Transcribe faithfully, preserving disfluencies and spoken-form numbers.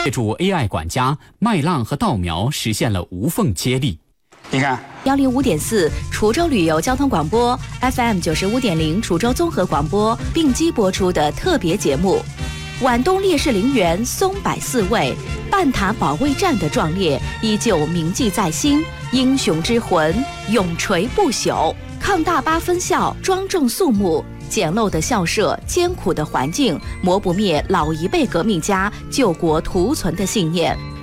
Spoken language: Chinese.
借助 A I 管家，麦浪和稻苗实现了无缝接力。 你看， 幺零五点四滁州旅游交通广播 F M 九十五点零滁州综合广播并机播出的特别节目。皖东烈士陵园松柏四位，半塔保卫战的壮烈依旧铭记在心，英雄之魂永垂不朽。抗大八分校庄重肃穆，简陋的校舍，艰苦的环境，磨不灭老一辈革命家救国图存的信念。